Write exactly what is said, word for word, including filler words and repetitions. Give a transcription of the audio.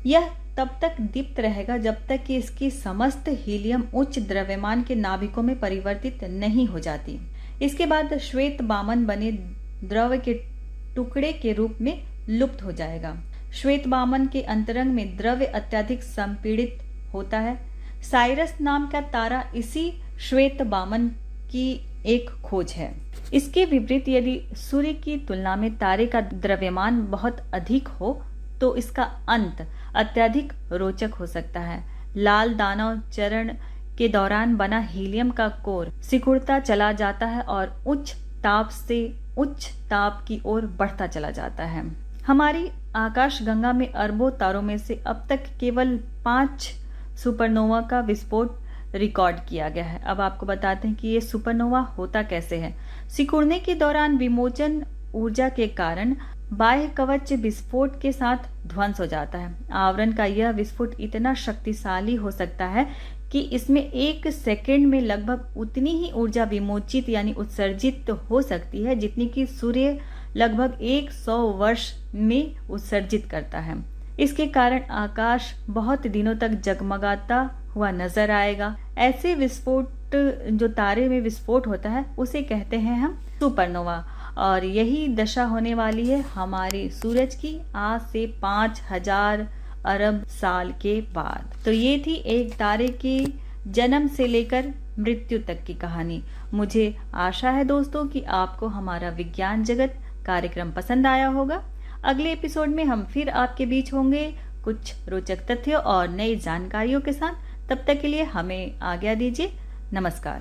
यह तब तक दीप्त रहेगा जब तक कि इसकी समस्त हीलियम उच्च द्रव्यमान के नाभिकों में परिवर्तित नहीं हो जाती। इसके बाद श्वेत बामन बने द्रव के टुकड़े के रूप में लुप्त हो जाएगा। श्वेत बामन के अंतरंग में द्रव्य अत्यधिक संपीड़ित होता है। साइरस नाम का तारा इसी श्वेत बामन की एक खोज है। इसके विपरीत यदि सूर्य की तुलना में तारे का द्रव्यमान बहुत अधिक हो तो इसका अंत अत्यधिक रोचक हो सकता है। लाल दानव चरण के दौरान बना हीलियम का कोर सिकुड़ता चला जाता है और उच्च ताप से उच्च ताप की ओर बढ़ता चला जाता है। हमारी आकाशगंगा में अरबों तारों में से अब तक केवल पांच सुपरनोवा का विस्फोट रिकॉर्ड किया गया है। अब आपको बताते हैं कि ये सुपरनोवा होता कैसे है। सिकुड़ने के दौरान विमोचन ऊर्जा के कारण बाह्य कवच विस्फोट के साथ ध्वंस हो जाता है। आवरण का यह विस्फोट इतना शक्तिशाली हो सकता है कि इसमें एक सेकंड में लगभग उतनी ही ऊर्जा विमोचित यानी उत्सर्जित हो सकती है जितनी कि सूर्य लगभग सौ वर्ष में उत्सर्जित करता है। इसके कारण आकाश बहुत दिनों तक जगमगाता हुआ नजर आएगा। ऐसे विस्फोट जो तारे में विस्फोट होता है उसे कहते हैं हम सुपरनोवा, और यही दशा होने वाली है हमारे सूरज की आज से पांच हजार अरब साल के बाद। तो ये थी एक तारे के जन्म से लेकर मृत्यु तक की कहानी। मुझे आशा है दोस्तों कि आपको हमारा विज्ञान जगत कार्यक्रम पसंद आया होगा। अगले एपिसोड में हम फिर आपके बीच होंगे कुछ रोचक तथ्यों और नई जानकारियों के साथ। तब तक के लिए हमें आज्ञा दीजिए। नमस्कार।